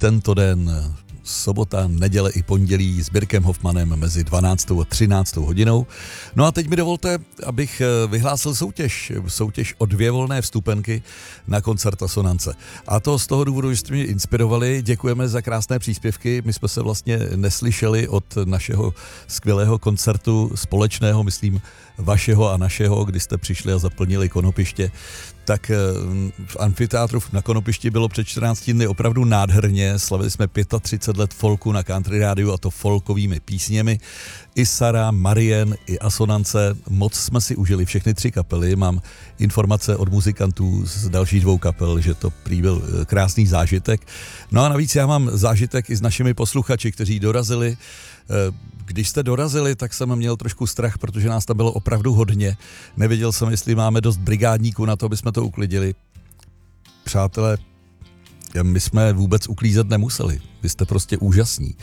tento den, sobota, neděle i pondělí s Birkem Hofmanem mezi 12. a 13. hodinou. No a teď mi dovolte, abych vyhlásil soutěž o 2 volné vstupenky na koncert Asonance. A to z toho důvodu, že jste mě inspirovali, děkujeme za krásné příspěvky. My jsme se vlastně neslyšeli od našeho skvělého koncertu společného, myslím, vašeho a našeho, kdy jste přišli a zaplnili Konopiště, tak v amfiteátru na Konopišti bylo před 14 dny opravdu nádherně. Slavili jsme 35 let folku na Country Rádiu, a to folkovými písněmi. I Sara, Marien, i Asonance. Moc jsme si užili všechny 3 kapely. Mám informace od muzikantů z dalších 2 kapel, že to prý byl krásný zážitek. No a navíc já mám zážitek i s našimi posluchači, kteří dorazili. Když jste dorazili, tak jsem měl trošku strach, protože nás tam bylo opravdu hodně. Nevěděl jsem, jestli máme dost brigádníků na to, aby jsme to uklidili. Přátelé, my jsme vůbec uklízet nemuseli. Vy jste prostě úžasní.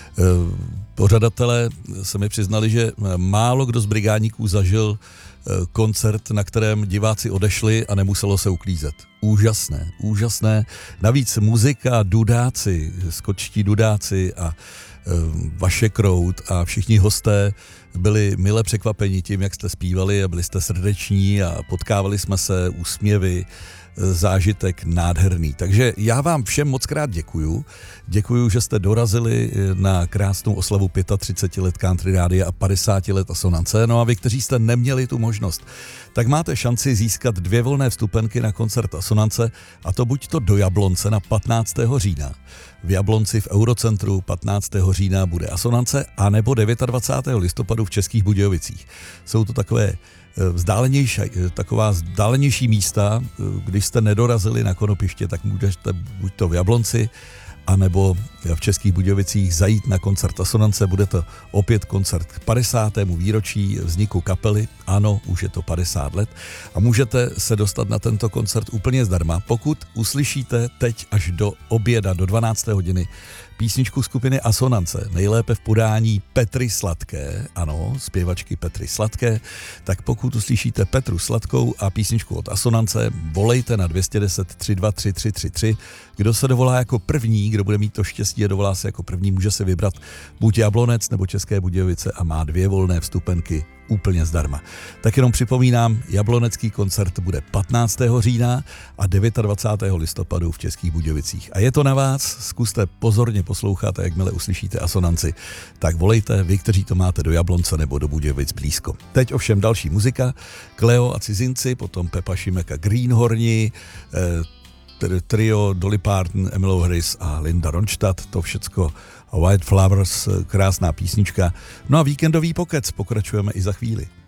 Pořadatelé se mi přiznali, že málo kdo z brigádníků zažil koncert, na kterém diváci odešli a nemuselo se uklízet. Úžasné, úžasné. Navíc muzika, dudáci, skočtí dudáci a Vašek Rout a všichni hosté byli mile překvapeni tím, jak jste zpívali a byli jste srdeční a potkávali jsme se, úsměvy, zážitek nádherný. Takže já vám všem moc krát děkuju. Děkuju, že jste dorazili na krásnou oslavu 35 let Country Rádia a 50 let Asonance. No a vy, kteří jste neměli tu možnost, tak máte šanci získat 2 volné vstupenky na koncert Asonance, a to buď to do Jablonce na 15. října. V Jablonci v Eurocentru 15. října bude Asonance, anebo 29. listopadu v Českých Budějovicích. Jsou to taková vzdálenější místa. Když jste nedorazili na Konopiště, tak můžete buď to v Jablonci, anebo v Českých Budějovicích zajít na koncert Asonance. Bude to opět koncert k 50. výročí vzniku kapely. Ano, už je to 50 let. A můžete se dostat na tento koncert úplně zdarma, pokud uslyšíte teď až do oběda, do 12. hodiny, písničku skupiny Asonance, nejlépe v podání Petry Sladké, ano, zpěvačky Petry Sladké, tak pokud uslyšíte Petru Sladkou a písničku od Asonance, volejte na 210 323 333. Kdo se dovolá jako první, kdo bude mít to štěstí a dovolá se jako první, může se vybrat buď Jablonec nebo České Budějovice a má 2 volné vstupenky úplně zdarma. Tak jenom připomínám, jablonecký koncert bude 15. října a 29. listopadu v Českých Budějovicích. A je to na vás, zkuste pozorně poslouchat a jakmile uslyšíte Asonanci, tak volejte vy, kteří to máte do Jablonce nebo do Budějovic blízko. Teď ovšem další muzika, Cleo a cizinci, potom Pepa Šimek a Greenhorni, trio Dolly Parton, Emmylou Harris a Linda Ronstadt, to všecko White Flowers, krásná písnička. No a víkendový pokec pokračujeme i za chvíli.